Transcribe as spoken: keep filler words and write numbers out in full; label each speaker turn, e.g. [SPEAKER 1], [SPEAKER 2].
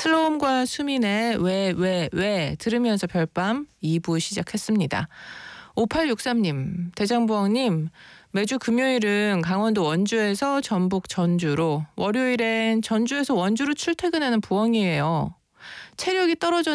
[SPEAKER 1] 슬로움과 수민의 왜, 왜, 왜 들으면서 별밤 이 부 시작했습니다. 오팔육삼 님, 대장부왕님, 매주 금요일은 강원도 원주에서 전북 전주로, 월요일엔 전주에서 원주로 출퇴근하는 부엉이에요. 체력이 떨어졌